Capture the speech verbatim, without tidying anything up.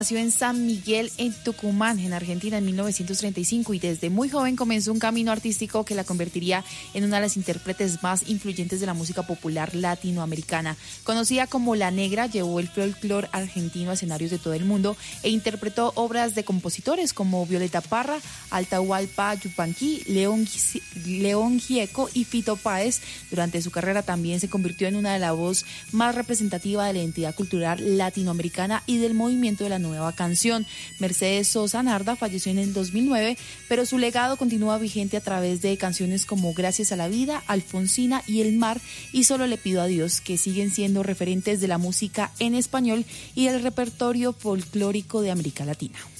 Nació en San Miguel, en Tucumán, en Argentina, en mil novecientos treinta y cinco, y desde muy joven comenzó un camino artístico que la convertiría en una de las intérpretes más influyentes de la música popular latinoamericana. Conocida como La Negra, llevó el folclore argentino a escenarios de todo el mundo e interpretó obras de compositores como Violeta Parra, Atahualpa Yupanqui, León, León Gieco y Fito Páez. Durante su carrera también se convirtió en una de las voces más representativas de la identidad cultural latinoamericana y del movimiento de la nueva nueva canción. Mercedes Sosa Narda falleció en el dos mil nueve, pero su legado continúa vigente a través de canciones como Gracias a la Vida, Alfonsina y El Mar y Solo le pido a Dios, que siguen siendo referentes de la música en español y del repertorio folclórico de América Latina.